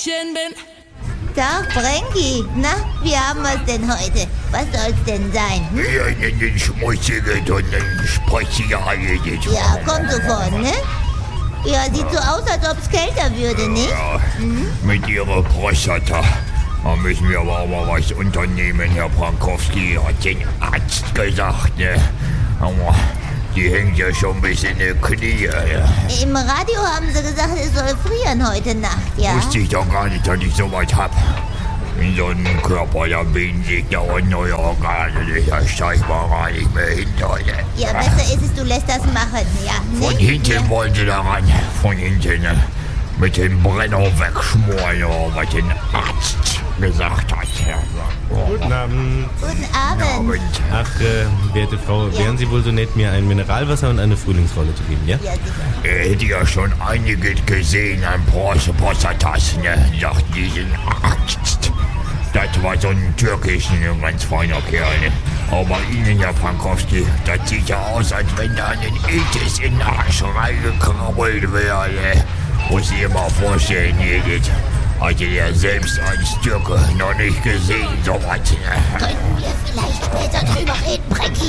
Mädchen bin. Tag, Frankie. Na, wie haben wir's denn heute? Was soll's denn sein? Ja, eine schmutzige und eine spritzige Reihe. Ja, kommt sofort, ne? Ja, sieht so aus, als ob's kälter würde, nicht? Ja, mit ihrer Prostata. Da müssen wir aber auch mal was unternehmen, Herr Prankowski, hat den Arzt gesagt, ne? Aber die hängt ja schon ein bisschen in den Knie, ja. Im Radio haben sie gesagt, es soll frieren heute Nacht, ja? Wusste ich doch gar nicht, dass ich so weit hab. In so einem Körper, da bilden sich da auch neue Organe, da steigt man gar nicht mehr hinter, ne? Ja, besser ist es, du lässt das machen, ja? Von Ne? hinten Ja. wollen sie da ran, von hinten, ne? Mit dem Brenner wegschmoren, was den Arzt gesagt hat. Ja. Guten Abend. Guten Abend. Ach, werte Frau, wären Sie wohl so nett, mir ein Mineralwasser und eine Frühlingsrolle zu geben, ja? Ja, sicher. Er hätte ja schon einiges gesehen an Prostatas, ne? Sagt diesen Arzt. Das war so ein türkischen, ganz feiner Kerl, ne? Aber Ihnen, Herr Prankowski, das sieht ja aus, als wenn da ein Ethis in den Arsch reingekrabbelt wäre, ne? Muss ich immer vorstellen, Edith. Hatte der selbst als Türke noch nicht gesehen, sowas, ne? Können wir vielleicht später drüber reden, Frankie?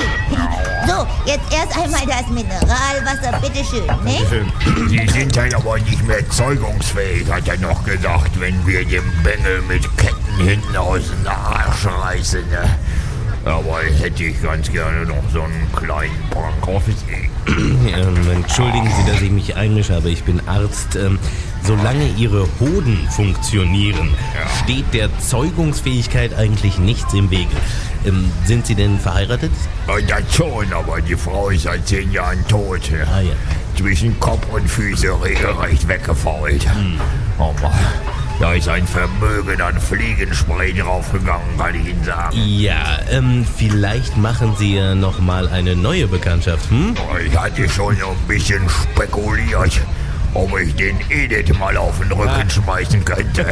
So, jetzt erst einmal das Mineralwasser, bitteschön, ne? Schön. Sie sind dann aber nicht mehr zeugungsfähig, hat er noch gesagt, wenn wir den Bengel mit Ketten hinten aus dem Arsch reißen, ne? Aber hätte ich ganz gerne noch so einen kleinen Prankowski. Entschuldigen Sie, dass ich mich einmische, aber ich bin Arzt. Solange Ihre Hoden funktionieren, steht der Zeugungsfähigkeit eigentlich nichts im Wege. Sind Sie denn verheiratet? Das schon, aber die Frau ist seit 10 Jahren tot. Ne? Ah ja. Zwischen Kopf und Füße regelrecht weggefault. Aber da ist ein Vermögen an Fliegenspray draufgegangen, kann ich Ihnen sagen. Ja, vielleicht machen Sie ja noch mal eine neue Bekanntschaft, hm? Ich hatte schon so ein bisschen spekuliert, ob ich den Edith mal auf den Rücken schmeißen könnte.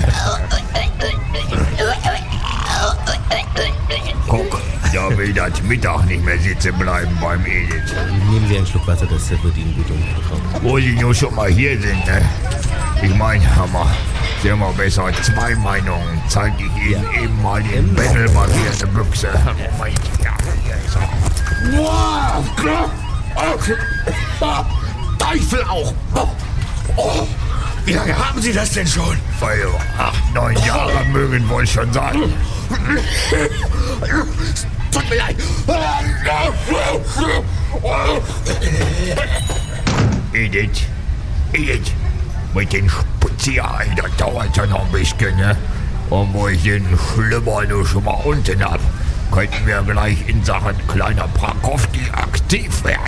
Guck, da will das Mittag nicht mehr sitzen bleiben beim Edith. Nehmen Sie einen Schluck Wasser, das wird Ihnen gut tun, Frau. Wo Sie nur schon mal hier sind, ne? Ich meine, Hammer, Sie haben mal besser 2 Meinungen. Zeig ich Ihnen eben mal den Bengel mal wieder eine Büchse. Moment, ja, hier ist er. Teufel auch! Oh, wie lange haben Sie das denn schon? 8, 9 Jahre mögen wohl schon sein. Tut mir leid! Edith, mit den Spezialen, das dauert ja noch ein bisschen, ne? Und wo ich den Schlimmer nur schon mal unten hab, könnten wir gleich in Sachen kleiner Prankowski aktiv werden.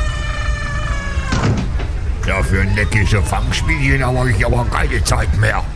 Ja, für neckische Fangspielchen habe ich aber keine Zeit mehr.